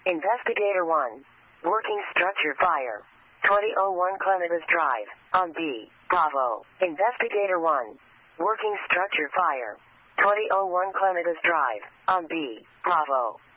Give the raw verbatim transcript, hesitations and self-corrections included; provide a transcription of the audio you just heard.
Investigator one. Working structure fire. twenty oh one Clematis Drive, on B, Bravo. Investigator one. Working structure fire. twenty oh one Clematis Drive, on B, Bravo.